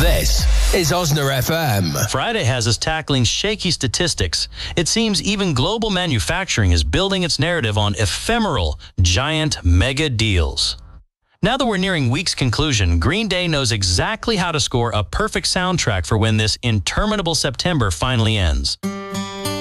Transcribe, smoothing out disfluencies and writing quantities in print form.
This is Osner FM. Friday has us tackling shaky statistics. It seems even global manufacturing is building its narrative on ephemeral, giant mega deals. Now that we're nearing week's conclusion, Green Day knows exactly how to score a perfect soundtrack for when this interminable September finally ends.